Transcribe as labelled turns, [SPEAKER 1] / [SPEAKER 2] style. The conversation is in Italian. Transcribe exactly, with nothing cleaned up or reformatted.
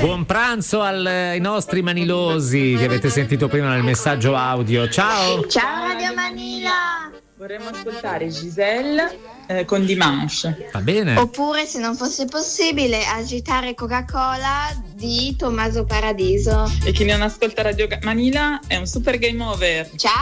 [SPEAKER 1] Buon pranzo al, ai nostri manilosi che avete sentito prima nel messaggio audio. Ciao.
[SPEAKER 2] Ciao Radio Manila.
[SPEAKER 3] Vorremmo ascoltare Giselle eh, con Dimanche.
[SPEAKER 1] Va bene.
[SPEAKER 2] Oppure, se non fosse possibile, agitare Coca-Cola di Tommaso Paradiso.
[SPEAKER 3] E chi non ascolta Radio Manila è un super game over.
[SPEAKER 2] Ciao.